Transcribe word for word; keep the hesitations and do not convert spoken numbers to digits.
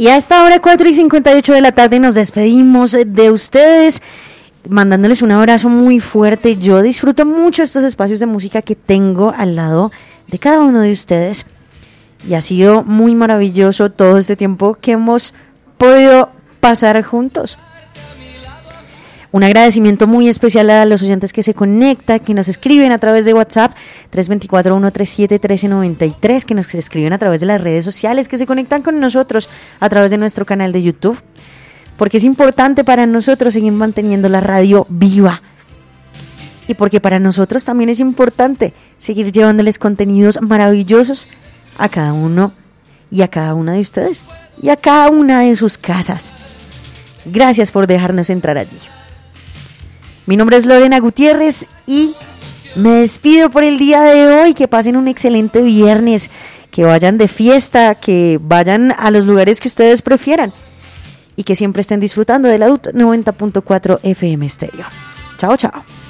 Y a esta hora, cuatro y cincuenta y ocho de la tarde, nos despedimos de ustedes, mandándoles un abrazo muy fuerte. Yo disfruto mucho estos espacios de música que tengo al lado de cada uno de ustedes. Y ha sido muy maravilloso todo este tiempo que hemos podido pasar juntos. Un agradecimiento muy especial a los oyentes que se conectan, que nos escriben a través de WhatsApp tres dos cuatro, uno tres siete, uno tres nueve tres, que nos escriben a través de las redes sociales, que se conectan con nosotros a través de nuestro canal de YouTube, porque es importante para nosotros seguir manteniendo la radio viva. Y porque para nosotros también es importante seguir llevándoles contenidos maravillosos a cada uno y a cada una de ustedes y a cada una de sus casas. Gracias por dejarnos entrar allí. Mi nombre es Lorena Gutiérrez y me despido por el día de hoy. Que pasen un excelente viernes, que vayan de fiesta, que vayan a los lugares que ustedes prefieran y que siempre estén disfrutando de la U T noventa punto cuatro F M Estéreo. Chao, chao.